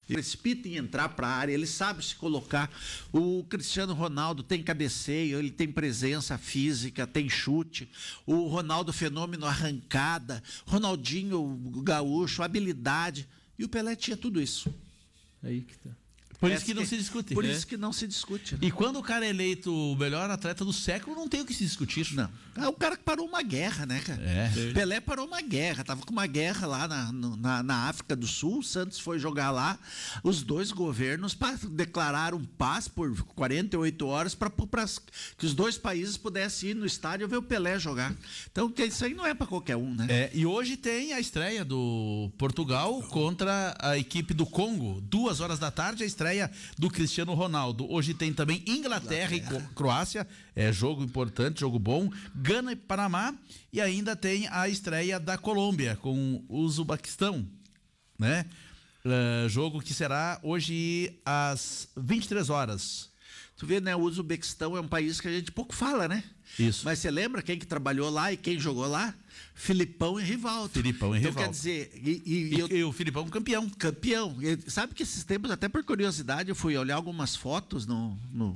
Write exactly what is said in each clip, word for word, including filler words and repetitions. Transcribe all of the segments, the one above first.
precipita em entrar para a área, ele sabe se colocar. O Cristiano Ronaldo tem cabeceio, ele tem presença física, tem chute. O Ronaldo Fenômeno, arrancada. Ronaldinho Gaúcho, habilidade. E o Pelé tinha tudo isso. Aí que tá. Por isso que não se discute. Por né? isso que não se discute. Né? E quando o cara é eleito o melhor atleta do século, não tem o que se discutir. Não. É o cara que parou uma guerra, né, cara? É. Pelé parou uma guerra. Tava com uma guerra lá na, na, na África do Sul. O Santos foi jogar lá. Os dois governos declararam paz por quarenta e oito horas para que os dois países pudessem ir no estádio ver o Pelé jogar. Então, que isso aí não é para qualquer um, né? É, e hoje tem a estreia do Portugal contra a equipe do Congo. Duas horas da tarde, a estreia do Cristiano Ronaldo. Hoje tem também Inglaterra, Inglaterra. e Croácia, é jogo importante, jogo bom. Gana e Panamá, e ainda tem a estreia da Colômbia com o Uzbequistão, né? Uh, jogo que será hoje às vinte e três horas. Tu vê, né? O Uzbequistão é um país que a gente pouco fala, né? Isso. Mas você lembra quem que trabalhou lá e quem jogou lá? Filipão e Rivaldo. Filipão e então, Rivaldo. Quer dizer, e, e, e, eu, e o Filipão campeão. Campeão. E sabe que esses tempos, até por curiosidade, eu fui olhar algumas fotos no, no,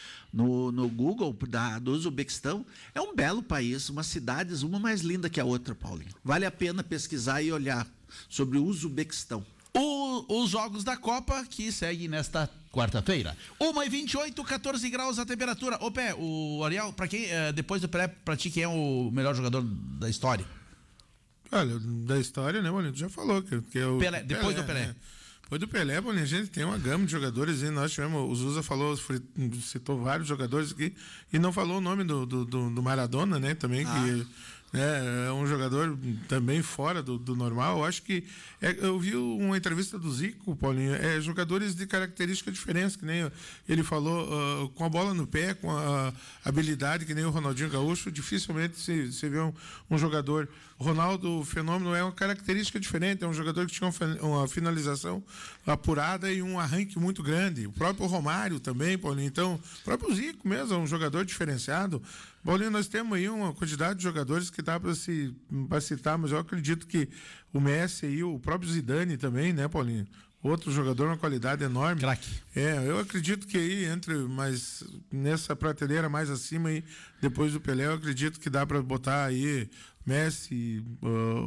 no, no Google da, do Uzbequistão. É um belo país, umas cidades, uma mais linda que a outra, Paulinho. Vale a pena pesquisar e olhar sobre o Uzbequistão. O, os jogos da Copa que seguem nesta quarta-feira. uma e vinte e oito, catorze graus a temperatura. Ô Pé, o Ariel, pra quem, eh, depois do Pelé, pra ti, quem é o melhor jogador da história? Olha, da história, né, Bolinho? Tu já falou que, que é o. Pelé, depois Pelé, do Pelé. Né? Depois do Pelé, Bolinho, a gente tem uma gama de jogadores, e nós tivemos, o Zusa falou, citou vários jogadores aqui, e não falou o nome do, do, do Maradona, né, também, ah. que é, é um jogador também fora do, do normal. Eu acho que, é, eu vi uma entrevista do Zico, Paulinho, é, jogadores de característica diferente, que nem ele falou, uh, com a bola no pé, com a habilidade, que nem o Ronaldinho Gaúcho, dificilmente se, se vê um, um jogador. O Ronaldo Fenômeno é uma característica diferente, é um jogador que tinha uma finalização apurada e um arranque muito grande. O próprio Romário também, Paulinho. Então, o próprio Zico mesmo é um jogador diferenciado. Paulinho, nós temos aí uma quantidade de jogadores que dá para se, para citar, mas eu acredito que o Messi e o próprio Zidane também, né, Paulinho? Outro jogador, uma qualidade enorme. Craque. É, eu acredito que aí, entre, mas nessa prateleira mais acima aí, depois do Pelé, eu acredito que dá para botar aí Messi, uh,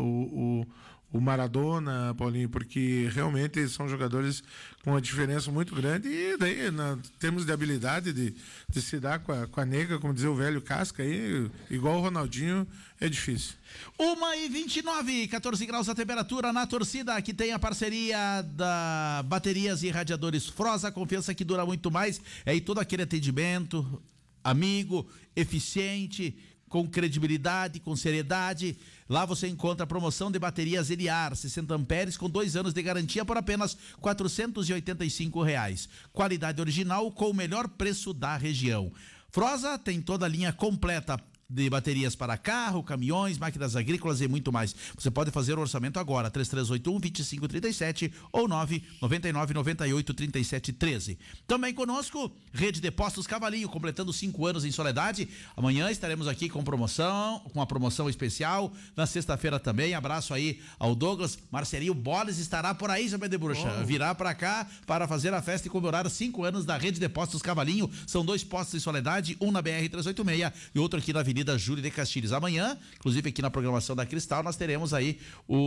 o, o o Maradona, Paulinho, porque realmente são jogadores com uma diferença muito grande, e daí, na termos de habilidade de, de se dar com a, com a nega, como dizia o velho Casca, aí, igual o Ronaldinho, é difícil. uma e vinte e nove, catorze graus a temperatura na torcida, que tem a parceria da Baterias e Radiadores Frosa, confiança que dura muito mais, é, e todo aquele atendimento amigo, eficiente, com credibilidade, com seriedade. Lá você encontra a promoção de baterias Eliar, sessenta amperes com dois anos de garantia por apenas quatrocentos e oitenta e cinco reais. Qualidade original com o melhor preço da região. Frosa tem toda a linha completa de baterias para carro, caminhões, máquinas agrícolas e muito mais. Você pode fazer o orçamento agora, três três oito um, dois cinco três sete ou nove nove nove nove oito três sete um três. Também conosco, Rede de Postos Cavalinho, completando cinco anos em Soledade. Amanhã estaremos aqui com promoção, com uma promoção especial. Na sexta-feira também, abraço aí ao Douglas. Marcelinho Boles estará por aí, seu Pedro Bruxa. Oh. Virá para cá para fazer a festa e comemorar os cinco anos da Rede de Postos Cavalinho. São dois postos em Soledade, um na B R trezentos e oitenta e seis e outro aqui na Avenida Júlio de Castilhos. Amanhã, inclusive aqui na programação da Cristal, nós teremos aí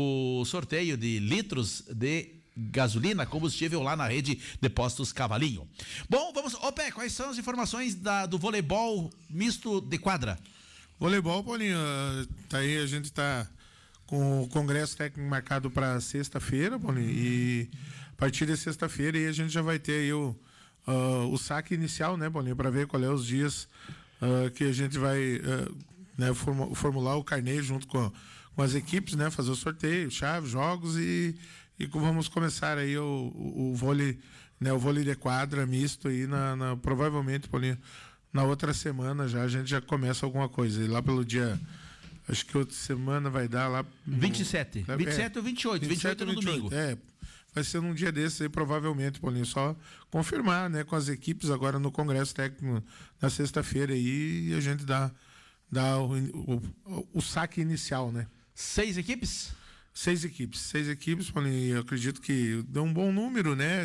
o sorteio de litros de gasolina, combustível lá na Rede de Postos Cavalinho. Bom, vamos... Ô Pé, quais são as informações da, do voleibol misto de quadra? Voleibol, Paulinho, tá aí, a gente tá com o congresso técnico marcado para sexta-feira, Paulinho, e a partir de sexta-feira aí a gente já vai ter aí o, uh, o saque inicial, né, Paulinho, para ver qual é os dias Uh, que a gente vai uh, né, form- formular o carnê junto com, com as equipes, né, fazer o sorteio, chave, jogos e, e vamos começar aí o, o, o vôlei, né, o vôlei de quadra misto aí na, na, provavelmente, Paulinho, na outra semana já a gente já começa alguma coisa, e lá pelo dia, acho que outra semana vai dar lá no, vinte e sete, é, vinte e sete ou vinte e oito, vinte e oito no domingo. É, vai ser num dia desse aí, provavelmente, Paulinho, só confirmar, né, com as equipes agora no Congresso Técnico na sexta-feira aí, e a gente dá, dá o, o, o saque inicial, né? Seis equipes? Seis equipes, seis equipes, Paulinho, eu acredito que deu um bom número, né?